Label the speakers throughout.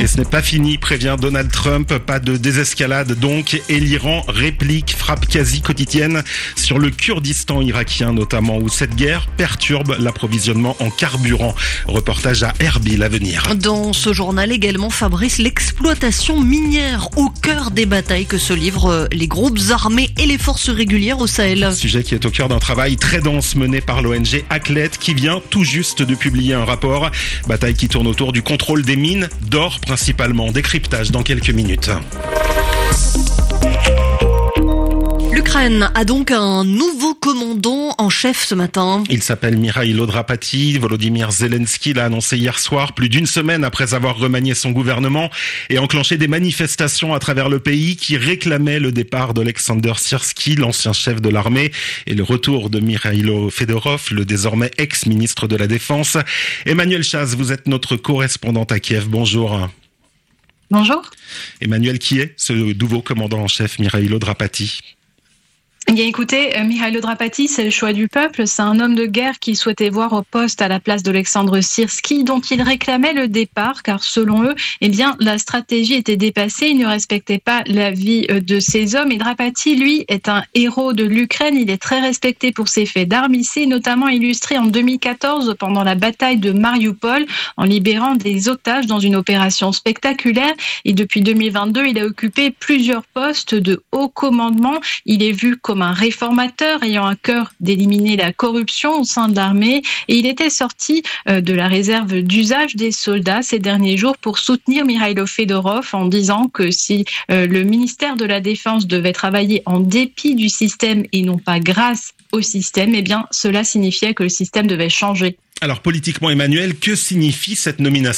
Speaker 1: Et ce n'est pas fini, prévient Donald Trump. Pas de désescalade donc. Et l'Iran réplique, frappe quasi quotidienne sur le Kurdistan irakien notamment, où cette guerre perturbe l'approvisionnement en carburant. Reportage à Erbil à venir.
Speaker 2: Dans ce journal également, Fabrice, l'exploitation minière au cœur des batailles que se livrent les groupes armés et les forces régulières au Sahel.
Speaker 1: Sujet qui est au cœur d'un travail très dense mené par l'ONG Aklet, qui vient tout juste de publier un rapport. Bataille qui tourne autour du contrôle des mines, d'or principalement. Décryptage dans quelques minutes.
Speaker 2: L'Ukraine a donc un nouveau commandant en chef ce matin.
Speaker 1: Il s'appelle Mikhaïlo Drapati. Volodymyr Zelensky l'a annoncé hier soir, plus d'une semaine après avoir remanié son gouvernement et enclenché des manifestations à travers le pays qui réclamaient le départ d'Alexander Syrsky, l'ancien chef de l'armée, et le retour de Mikhailo Fedorov, le désormais ex-ministre de la Défense. Emmanuel Chaz, vous êtes notre correspondante à Kiev. Bonjour.
Speaker 3: Bonjour.
Speaker 1: Emmanuel, qui est ce nouveau commandant en chef, Mikhaïlo Drapati ?
Speaker 3: Eh bien, écoutez, Mikhaïlo Drapati, c'est le choix du peuple. C'est un homme de guerre qui souhaitait voir au poste à la place d'Alexandre Syrsky, dont il réclamait le départ, car selon eux, eh bien, la stratégie était dépassée. Il ne respectait pas la vie de ces hommes. Et Drapati, lui, est un héros de l'Ukraine. Il est très respecté pour ses faits d'armes. Il s'est notamment illustré en 2014 pendant la bataille de Mariupol, en libérant des otages dans une opération spectaculaire. Et depuis 2022, il a occupé plusieurs postes de haut commandement. Il est vu comme un réformateur ayant à cœur d'éliminer la corruption au sein de l'armée, et il était sorti de la réserve d'usage des soldats ces derniers jours pour soutenir Mikhailo Fedorov en disant que si le ministère de la Défense devait travailler en dépit du système et non pas grâce au système, eh bien cela signifiait que le système devait changer.
Speaker 1: Alors politiquement, Emmanuel, que signifie cette nomination ?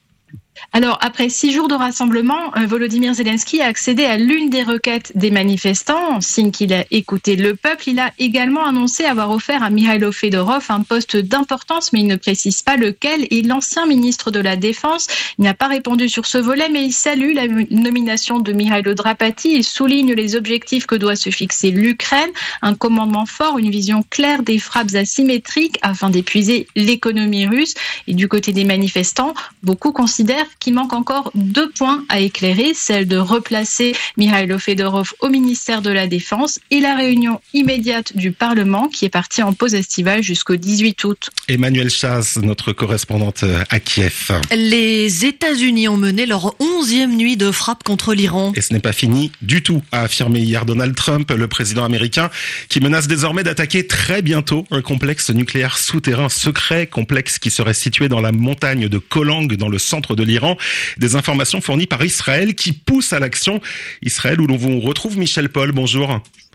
Speaker 3: Alors, après 6 jours de rassemblement, Volodymyr Zelensky a accédé à l'une des requêtes des manifestants, en signe qu'il a écouté le peuple. Il a également annoncé avoir offert à Mikhailo Fedorov un poste d'importance, mais il ne précise pas lequel. Et l'ancien ministre de la Défense, il n'a pas répondu sur ce volet, mais il salue la nomination de Mikhaïlo Drapati. Il souligne les objectifs que doit se fixer l'Ukraine, un commandement fort, une vision claire des frappes asymétriques afin d'épuiser l'économie russe. Et du côté des manifestants, beaucoup considèrent qu'il manque encore 2 points à éclairer, celle de replacer Mikhailo Fedorov au ministère de la Défense et la réunion immédiate du Parlement qui est partie en pause estivale jusqu'au 18 août.
Speaker 1: Emmanuel Chaz, notre correspondante à Kiev.
Speaker 2: Les États-Unis ont mené leur 11e nuit de frappe contre l'Iran.
Speaker 1: Et ce n'est pas fini du tout, a affirmé hier Donald Trump, le président américain, qui menace désormais d'attaquer très bientôt un complexe nucléaire souterrain secret, complexe qui serait situé dans la montagne de Kolang, dans le centre de l'Iran. Des informations fournies par Israël qui poussent à l'action. Israël où l'on vous retrouve Michel Paul, bonjour.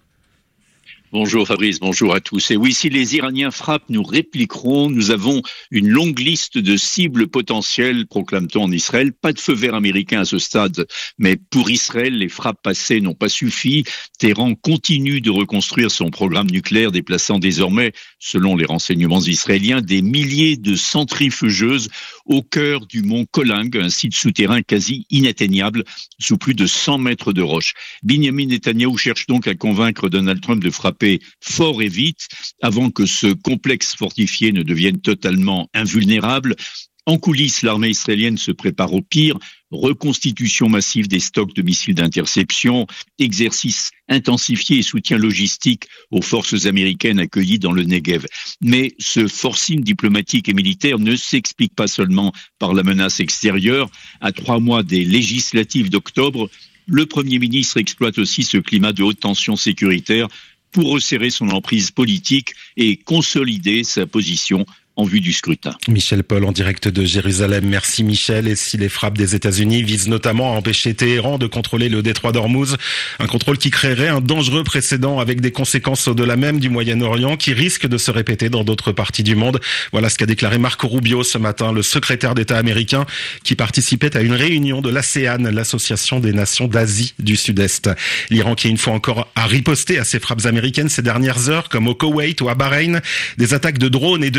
Speaker 4: Bonjour Fabrice, bonjour à tous. Et oui, si les Iraniens frappent, nous répliquerons. Nous avons une longue liste de cibles potentielles, proclame-t-on en Israël. Pas de feu vert américain à ce stade, mais pour Israël, les frappes passées n'ont pas suffi. Téhéran continue de reconstruire son programme nucléaire, déplaçant désormais, selon les renseignements israéliens, des milliers de centrifugeuses au cœur du mont Kolang, un site souterrain quasi inatteignable, sous plus de 100 mètres de roche. Binyamin Netanyahou cherche donc à convaincre Donald Trump de frapper fort et vite avant que ce complexe fortifié ne devienne totalement invulnérable. En coulisses, l'armée israélienne se prépare au pire, reconstitution massive des stocks de missiles d'interception, exercice intensifié et soutien logistique aux forces américaines accueillies dans le Negev. Mais ce forcing diplomatique et militaire ne s'explique pas seulement par la menace extérieure. À 3 mois des législatives d'octobre, le Premier ministre exploite aussi ce climat de haute tension sécuritaire pour resserrer son emprise politique et consolider sa position en vue du scrutin.
Speaker 1: Michel Paul en direct de Jérusalem. Merci Michel. Et si les frappes des États-Unis visent notamment à empêcher Téhéran de contrôler le détroit d'Ormuz, un contrôle qui créerait un dangereux précédent avec des conséquences au-delà même du Moyen-Orient qui risque de se répéter dans d'autres parties du monde. Voilà ce qu'a déclaré Marco Rubio ce matin, le secrétaire d'État américain qui participait à une réunion de l'ASEAN, l'association des nations d'Asie du Sud-Est. L'Iran qui une fois encore a riposté à ces frappes américaines ces dernières heures, comme au Koweït ou à Bahreïn. Des attaques de drones et de missiles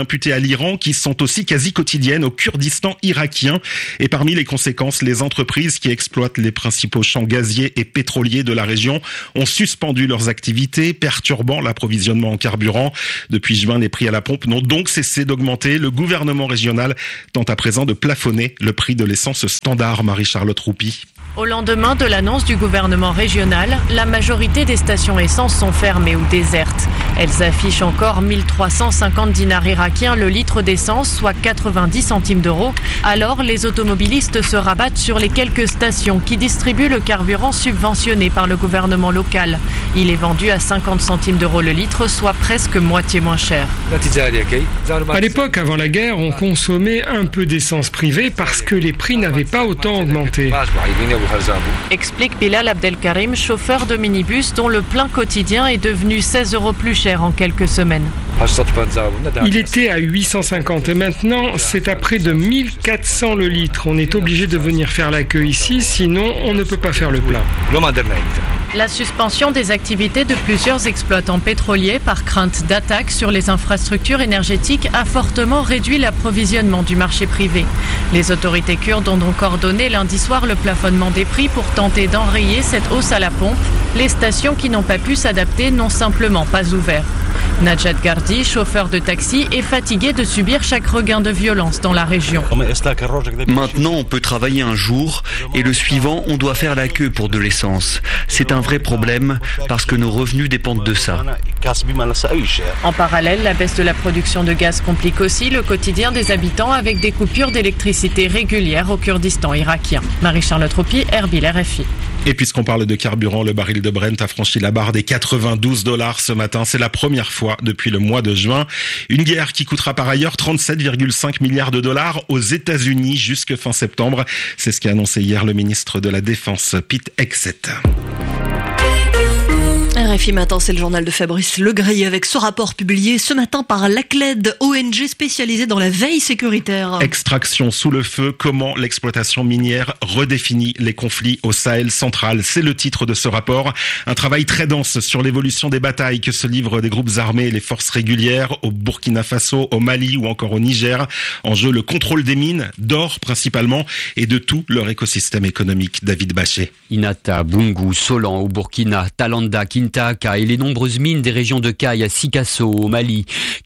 Speaker 1: imputées à l'Iran qui sont aussi quasi quotidiennes au Kurdistan irakien. Et parmi les conséquences, les entreprises qui exploitent les principaux champs gaziers et pétroliers de la région ont suspendu leurs activités, perturbant l'approvisionnement en carburant. Depuis juin, les prix à la pompe n'ont donc cessé d'augmenter. Le gouvernement régional tente à présent de plafonner le prix de l'essence standard. Marie-Charlotte Roupy.
Speaker 5: Au lendemain de l'annonce du gouvernement régional, la majorité des stations essence sont fermées ou désertes. Elles affichent encore 1350 dinars irakiens le litre d'essence, soit 90 centimes d'euros. Alors, les automobilistes se rabattent sur les quelques stations qui distribuent le carburant subventionné par le gouvernement local. Il est vendu à 50 centimes d'euros le litre, soit presque moitié moins cher.
Speaker 6: À l'époque, avant la guerre, on consommait un peu d'essence privée parce que les prix n'avaient pas autant augmenté.
Speaker 5: Explique Bilal Abdelkarim, chauffeur de minibus dont le plein quotidien est devenu 16 euros plus cher en quelques semaines.
Speaker 6: Il était à 850 et maintenant c'est à près de 1400 le litre. On est obligé de venir faire la queue ici, sinon on ne peut pas faire le plein.
Speaker 5: La suspension des activités de plusieurs exploitants pétroliers par crainte d'attaque sur les infrastructures énergétiques a fortement réduit l'approvisionnement du marché privé. Les autorités kurdes ont donc ordonné lundi soir le plafonnement des prix pour tenter d'enrayer cette hausse à la pompe. Les stations qui n'ont pas pu s'adapter n'ont simplement pas ouvert. Najat Gardi, chauffeur de taxi, est fatigué de subir chaque regain de violence dans la région.
Speaker 7: Maintenant, on peut travailler un jour et le suivant, on doit faire la queue pour de l'essence. C'est un vrai problème parce que nos revenus dépendent de ça.
Speaker 5: En parallèle, la baisse de la production de gaz complique aussi le quotidien des habitants avec des coupures d'électricité régulières au Kurdistan irakien. Marie-Charlotte Roupy, Erbil, RFI.
Speaker 1: Et puisqu'on parle de carburant, le baril de Brent a franchi la barre des $92 ce matin. C'est la première fois depuis le mois de juin. Une guerre qui coûtera par ailleurs 37,5 milliards de dollars aux États-Unis jusque fin septembre. C'est ce qu'a annoncé hier le ministre de la Défense, Pete Hegseth.
Speaker 2: RFI Matin, c'est le journal de Fabrice Legris avec ce rapport publié ce matin par l'ACLED, ONG spécialisée dans la veille sécuritaire.
Speaker 1: Extraction sous le feu, comment l'exploitation minière redéfinit les conflits au Sahel central. C'est le titre de ce rapport. Un travail très dense sur l'évolution des batailles que se livrent des groupes armés et les forces régulières au Burkina Faso, au Mali ou encore au Niger. En jeu, le contrôle des mines, d'or principalement, et de tout leur écosystème économique. David Bachet.
Speaker 8: Inata, Bungu, Solan au Burkina, Talanda, Kinta et les nombreuses mines des régions de Caille à Sikasso au Mali.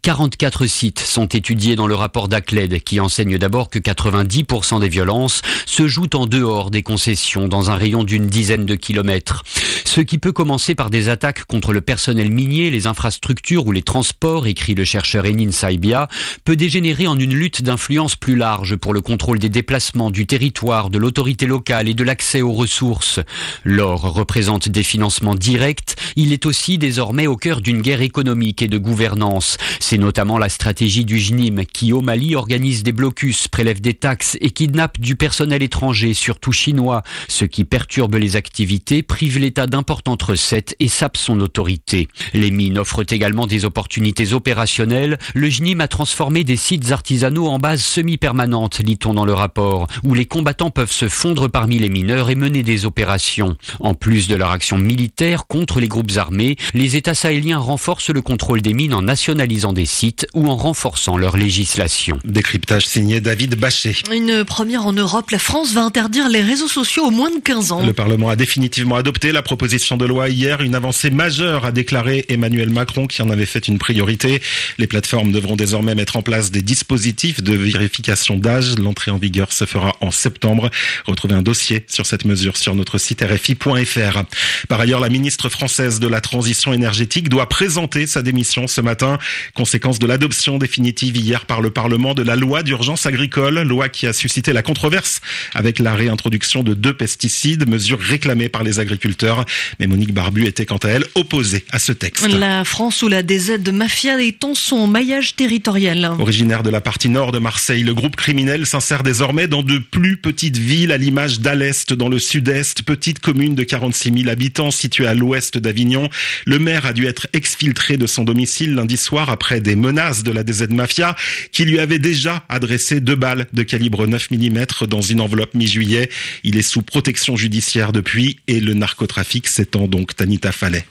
Speaker 8: 44 sites sont étudiés dans le rapport d'ACLED qui enseigne d'abord que 90% des violences se jouent en dehors des concessions dans un rayon d'une dizaine de kilomètres. Ce qui peut commencer par des attaques contre le personnel minier, les infrastructures ou les transports, écrit le chercheur Enin Saibia, peut dégénérer en une lutte d'influence plus large pour le contrôle des déplacements, du territoire, de l'autorité locale et de l'accès aux ressources. L'or représente des financements directs. Il est aussi désormais au cœur d'une guerre économique et de gouvernance. C'est notamment la stratégie du JNIM qui, au Mali, organise des blocus, prélève des taxes et kidnappe du personnel étranger, surtout chinois, ce qui perturbe les activités, prive l'État d'importantes recettes et sape son autorité. Les mines offrent également des opportunités opérationnelles. Le JNIM a transformé des sites artisanaux en bases semi-permanentes, lit-on dans le rapport, où les combattants peuvent se fondre parmi les mineurs et mener des opérations. En plus de leur action militaire contre les groupes armés, les États sahéliens renforcent le contrôle des mines en nationalisant des sites ou en renforçant leur législation.
Speaker 1: Décryptage signé David Bachet.
Speaker 2: Une première en Europe, la France va interdire les réseaux sociaux aux moins de 15 ans.
Speaker 1: Le Parlement a définitivement adopté la proposition de loi hier, une avancée majeure, a déclaré Emmanuel Macron qui en avait fait une priorité. Les plateformes devront désormais mettre en place des dispositifs de vérification d'âge. L'entrée en vigueur se fera en septembre. Retrouvez un dossier sur cette mesure sur notre site rfi.fr. Par ailleurs, la ministre française de la transition énergétique doit présenter sa démission ce matin, conséquence de l'adoption définitive hier par le Parlement de la loi d'urgence agricole, loi qui a suscité la controverse avec la réintroduction de 2 pesticides, mesure réclamée par les agriculteurs. Mais Monique Barbu était quant à elle opposée à ce texte.
Speaker 2: La France sous la DZ de mafia étend son maillage territorial.
Speaker 1: Originaire de la partie nord de Marseille, le groupe criminel s'insère désormais dans de plus petites villes à l'image d'Alest dans le sud-est, petite commune de 46 000 habitants située à l'ouest d'Avignon. Le maire a dû être exfiltré de son domicile lundi soir après des menaces de la DZ Mafia qui lui avait déjà adressé 2 balles de calibre 9 mm dans une enveloppe mi-juillet. Il est sous protection judiciaire depuis et le narcotrafic s'étend donc. Tanita Fallet.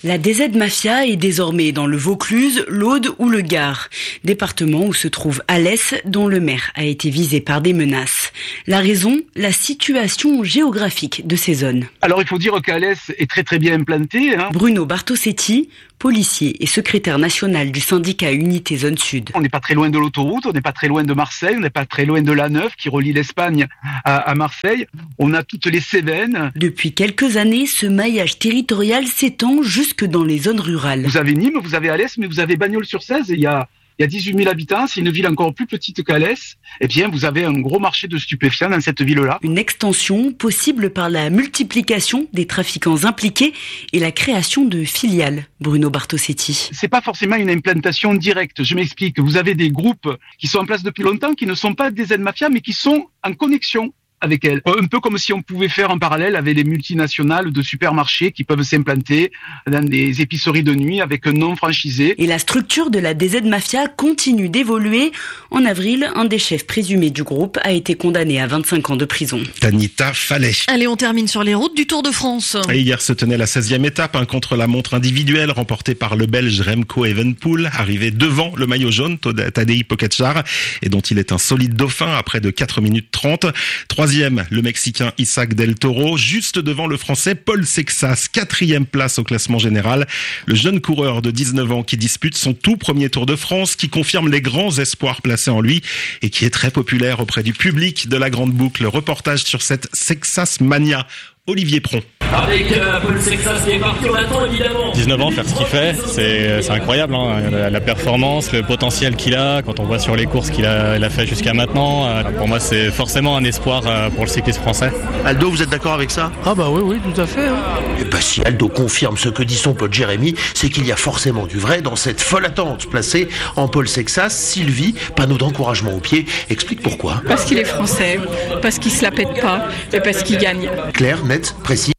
Speaker 9: La DZ Mafia est désormais dans le Vaucluse, l'Aude ou le Gard, département où se trouve Alès, dont le maire a été visé par des menaces. La raison, la situation géographique de ces zones.
Speaker 10: Alors il faut dire qu'Alès est très bien implanté.
Speaker 9: Bruno Bartosetti, policier et secrétaire national du syndicat Unité Zone Sud.
Speaker 10: On n'est pas très loin de l'autoroute, on n'est pas très loin de Marseille, on n'est pas très loin de l'A9 qui relie l'Espagne à Marseille. On a toutes les Cévennes.
Speaker 9: Depuis quelques années, ce maillage territorial s'étend jusque dans les zones rurales.
Speaker 10: Vous avez Nîmes, vous avez Alès, mais vous avez Bagnols-sur-Cèze. Il y a 18 000 habitants, c'est une ville encore plus petite qu'Alès. Eh bien, vous avez un gros marché de stupéfiants dans cette ville-là.
Speaker 9: Une extension possible par la multiplication des trafiquants impliqués et la création de filiales. Bruno Bartosetti.
Speaker 10: C'est pas forcément une implantation directe. Je m'explique. Vous avez des groupes qui sont en place depuis longtemps, qui ne sont pas des Z-mafias, mais qui sont en connexion avec elle. Un peu comme si on pouvait faire en parallèle avec les multinationales de supermarchés qui peuvent s'implanter dans des épiceries de nuit avec un nom franchisé.
Speaker 9: Et la structure de la DZ Mafia continue d'évoluer. En avril, un des chefs présumés du groupe a été condamné à 25 ans de prison.
Speaker 1: Tanita Fallet.
Speaker 2: Allez, on termine sur les routes du Tour de France.
Speaker 1: Et hier se tenait la 16e étape, contre la montre individuelle remportée par le Belge Remco Evenepoel, arrivé devant le maillot jaune Tadej Pogačar et dont il est un solide dauphin à près de 4 minutes 30. Troisième, le Mexicain Isaac Del Toro, juste devant le Français Paul Sexas, 4e place au classement général. Le jeune coureur de 19 ans qui dispute son tout premier Tour de France, qui confirme les grands espoirs placés en lui et qui est très populaire auprès du public de la Grande Boucle. Reportage sur cette Sexas Mania. Olivier Pron.
Speaker 11: Avec Paul Sexas qui est parti, on attend évidemment.
Speaker 12: 19 ans, faire ce qu'il fait, c'est incroyable. La performance, le potentiel qu'il a, quand on voit sur les courses qu'il a fait jusqu'à maintenant. Pour moi, c'est forcément un espoir pour le cyclisme français.
Speaker 13: Aldo, vous êtes d'accord avec ça ?
Speaker 14: Ah bah oui, tout à fait.
Speaker 13: Et bah si Aldo confirme ce que dit son pote Jérémy, c'est qu'il y a forcément du vrai dans cette folle attente placée en Paul Sexas. Sylvie, panneau d'encouragement au pied, explique pourquoi.
Speaker 15: Parce qu'il est français, parce qu'il se la pète pas et parce qu'il gagne.
Speaker 13: Claire, nette, précis.